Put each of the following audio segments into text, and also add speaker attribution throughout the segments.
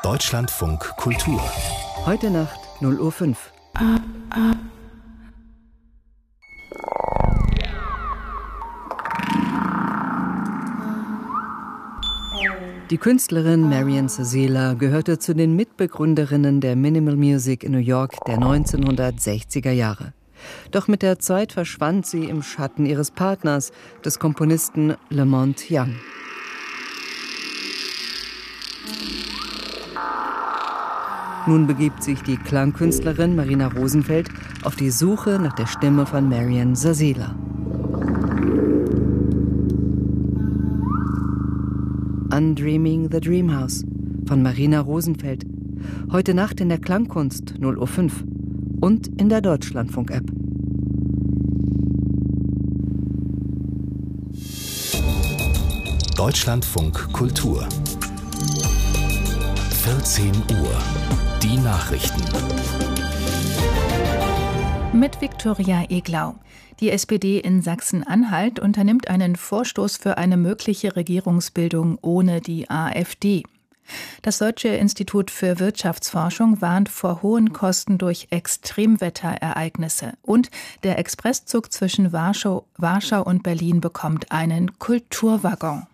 Speaker 1: Deutschlandfunk Kultur.
Speaker 2: Heute Nacht 0:05 Uhr. Die Künstlerin Marian Sazela gehörte zu den Mitbegründerinnen der Minimal Music in New York der 1960er Jahre. Doch mit der Zeit verschwand sie im Schatten ihres Partners, des Komponisten Lamont Young. Nun begibt sich die Klangkünstlerin Marina Rosenfeld auf die Suche nach der Stimme von Marian Sazela. Undreaming the Dreamhouse von Marina Rosenfeld. Heute Nacht in der Klangkunst 0:05 Uhr und in der Deutschlandfunk-App.
Speaker 1: Deutschlandfunk Kultur. 14 Uhr. Die Nachrichten.
Speaker 3: Mit Viktoria Eglau. Die SPD in Sachsen-Anhalt unternimmt einen Vorstoß für eine mögliche Regierungsbildung ohne die AfD. Das Deutsche Institut für Wirtschaftsforschung warnt vor hohen Kosten durch Extremwetterereignisse. Und der Expresszug zwischen Warschau und Berlin bekommt einen Kulturwaggon.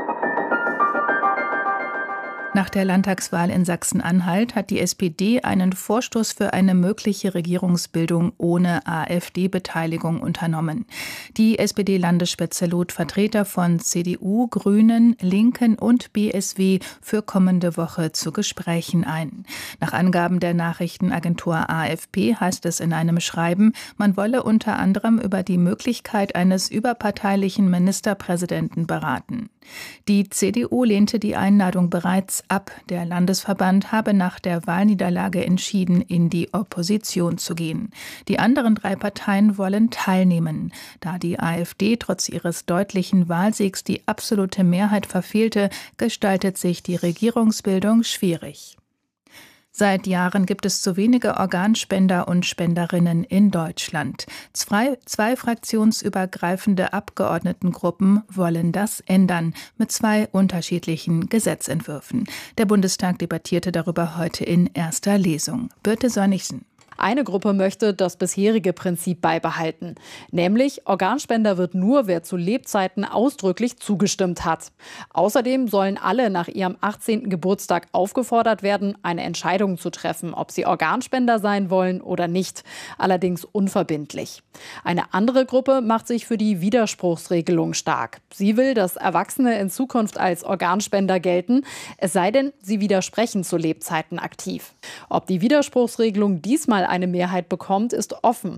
Speaker 3: Nach der Landtagswahl in Sachsen-Anhalt hat die SPD einen Vorstoß für eine mögliche Regierungsbildung ohne AfD-Beteiligung unternommen. Die SPD-Landesspitze lud Vertreter von CDU, Grünen, Linken und BSW für kommende Woche zu Gesprächen ein. Nach Angaben der Nachrichtenagentur AFP heißt es in einem Schreiben, man wolle unter anderem über die Möglichkeit eines überparteilichen Ministerpräsidenten beraten. Die CDU lehnte die Einladung bereits ab. Der Landesverband habe nach der Wahlniederlage entschieden, in die Opposition zu gehen. Die anderen 3 Parteien wollen teilnehmen. Da die AfD trotz ihres deutlichen Wahlsiegs die absolute Mehrheit verfehlte, gestaltet sich die Regierungsbildung schwierig. Seit Jahren gibt es zu wenige Organspender und Spenderinnen in Deutschland. Zwei fraktionsübergreifende Abgeordnetengruppen wollen das ändern, mit 2 unterschiedlichen Gesetzentwürfen. Der Bundestag debattierte darüber heute in erster Lesung. Birte Sönnigsen.
Speaker 4: Eine Gruppe möchte das bisherige Prinzip beibehalten. Nämlich, Organspender wird nur, wer zu Lebzeiten ausdrücklich zugestimmt hat. Außerdem sollen alle nach ihrem 18. Geburtstag aufgefordert werden, eine Entscheidung zu treffen, ob sie Organspender sein wollen oder nicht. Allerdings unverbindlich. Eine andere Gruppe macht sich für die Widerspruchsregelung stark. Sie will, dass Erwachsene in Zukunft als Organspender gelten, es sei denn, sie widersprechen zu Lebzeiten aktiv. Ob die Widerspruchsregelung diesmal eine Mehrheit bekommt, ist offen.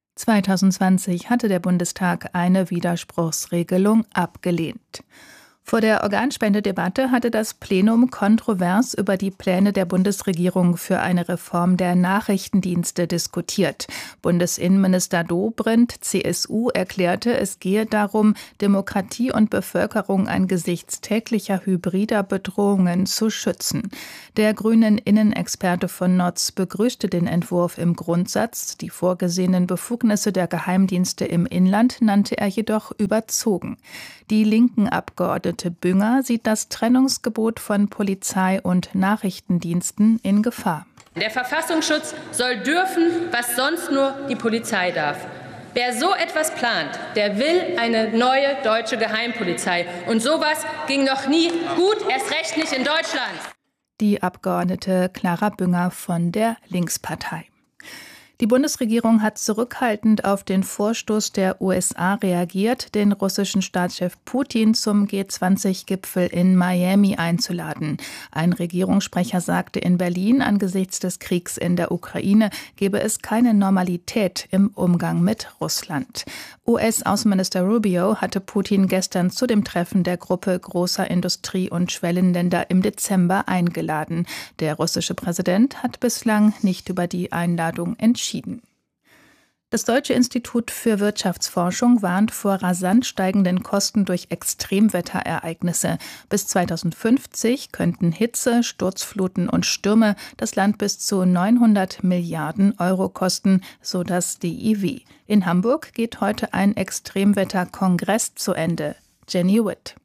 Speaker 3: 2020 hatte der Bundestag eine Widerspruchsregelung abgelehnt. Vor der Organspendedebatte hatte das Plenum kontrovers über die Pläne der Bundesregierung für eine Reform der Nachrichtendienste diskutiert. Bundesinnenminister Dobrindt, CSU, erklärte, es gehe darum, Demokratie und Bevölkerung angesichts täglicher hybrider Bedrohungen zu schützen. Der grünen Innenexperte von Notz begrüßte den Entwurf im Grundsatz. Die vorgesehenen Befugnisse der Geheimdienste im Inland nannte er jedoch überzogen. Die linken Abgeordnete Bünger sieht das Trennungsgebot von Polizei und Nachrichtendiensten in Gefahr.
Speaker 5: Der Verfassungsschutz soll dürfen, was sonst nur die Polizei darf. Wer so etwas plant, der will eine neue deutsche Geheimpolizei. Und sowas ging noch nie gut, erst recht nicht in Deutschland.
Speaker 3: Die Abgeordnete Clara Bünger von der Linkspartei. Die Bundesregierung hat zurückhaltend auf den Vorstoß der USA reagiert, den russischen Staatschef Putin zum G20-Gipfel in Miami einzuladen. Ein Regierungssprecher sagte in Berlin, angesichts des Kriegs in der Ukraine gebe es keine Normalität im Umgang mit Russland. US-Außenminister Rubio hatte Putin gestern zu dem Treffen der Gruppe großer Industrie- und Schwellenländer im Dezember eingeladen. Der russische Präsident hat bislang nicht über die Einladung entschieden. Das Deutsche Institut für Wirtschaftsforschung warnt vor rasant steigenden Kosten durch Extremwetterereignisse. Bis 2050 könnten Hitze, Sturzfluten und Stürme das Land bis zu 900 Milliarden Euro kosten, so das DIW. In Hamburg geht heute ein Extremwetterkongress zu Ende. Jenny Witt.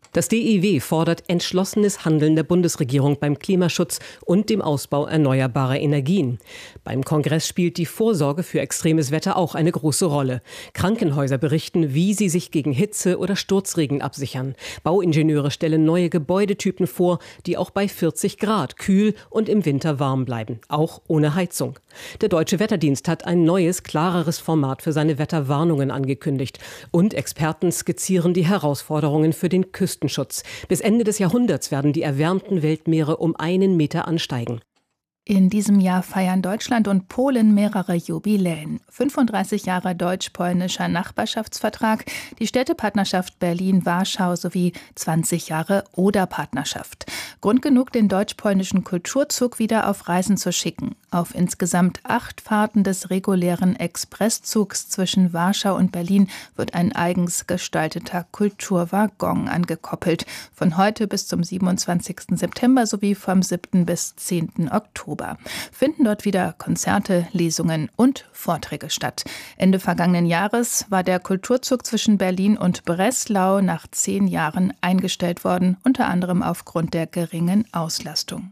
Speaker 6: Das DIW fordert entschlossenes Handeln der Bundesregierung beim Klimaschutz und dem Ausbau erneuerbarer Energien. Beim Kongress spielt die Vorsorge für extremes Wetter auch eine große Rolle. Krankenhäuser berichten, wie sie sich gegen Hitze oder Sturzregen absichern. Bauingenieure stellen neue Gebäudetypen vor, die auch bei 40 Grad kühl und im Winter warm bleiben, auch ohne Heizung. Der Deutsche Wetterdienst hat ein neues, klareres Format für seine Wetterwarnungen angekündigt. Und Experten skizzieren die Herausforderungen für den Küstenschutz. Bis Ende des Jahrhunderts werden die erwärmten Weltmeere um 1 Meter ansteigen.
Speaker 3: In diesem Jahr feiern Deutschland und Polen mehrere Jubiläen. 35 Jahre deutsch-polnischer Nachbarschaftsvertrag, die Städtepartnerschaft Berlin-Warschau sowie 20 Jahre Oder-Partnerschaft. Grund genug, den deutsch-polnischen Kulturzug wieder auf Reisen zu schicken. Auf insgesamt 8 Fahrten des regulären Expresszugs zwischen Warschau und Berlin wird ein eigens gestalteter Kulturwaggon angekoppelt. Von heute bis zum 27. September sowie vom 7. bis 10. Oktober. Finden dort wieder Konzerte, Lesungen und Vorträge statt. Ende vergangenen Jahres war der Kulturzug zwischen Berlin und Breslau nach 10 Jahren eingestellt worden, unter anderem aufgrund der geringen Auslastung.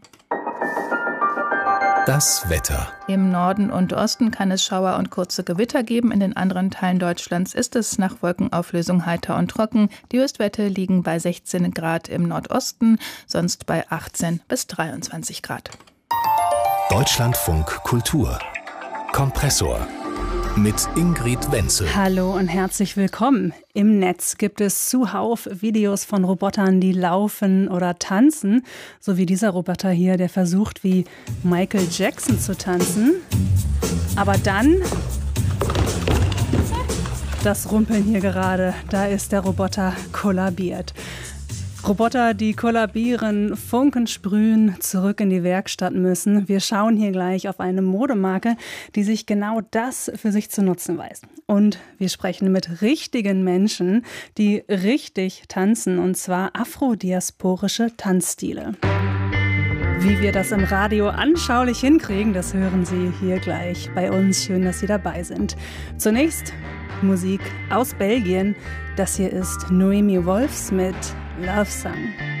Speaker 1: Das Wetter.
Speaker 3: Im Norden und Osten kann es Schauer und kurze Gewitter geben. In den anderen Teilen Deutschlands ist es nach Wolkenauflösung heiter und trocken. Die Höchstwerte liegen bei 16 Grad im Nordosten, sonst bei 18 bis 23 Grad.
Speaker 1: Deutschlandfunk Kultur. Kompressor. Mit Ingrid Wenzel.
Speaker 7: Hallo und herzlich willkommen. Im Netz gibt es zuhauf Videos von Robotern, die laufen oder tanzen. So wie dieser Roboter hier, der versucht, wie Michael Jackson zu tanzen. Aber dann, das Rumpeln hier gerade, da ist der Roboter kollabiert. Roboter, die kollabieren, Funken sprühen, zurück in die Werkstatt müssen. Wir schauen hier gleich auf eine Modemarke, die sich genau das für sich zu nutzen weiß. Und wir sprechen mit richtigen Menschen, die richtig tanzen, und zwar afrodiasporische Tanzstile. Wie wir das im Radio anschaulich hinkriegen, das hören Sie hier gleich bei uns. Schön, dass Sie dabei sind. Zunächst Musik aus Belgien. Das hier ist Noemi Wolfs mit Love Song.